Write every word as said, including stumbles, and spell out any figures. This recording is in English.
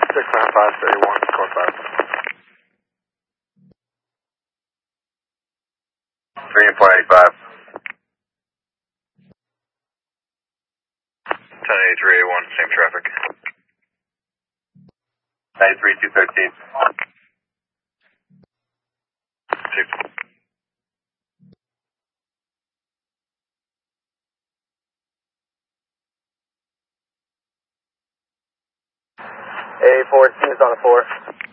six nine five thirty-one, code five. three and point eight five. ten eighty-three eighty-one, same traffic. ninety-three two thirteen. Six. A fourteen is on a four.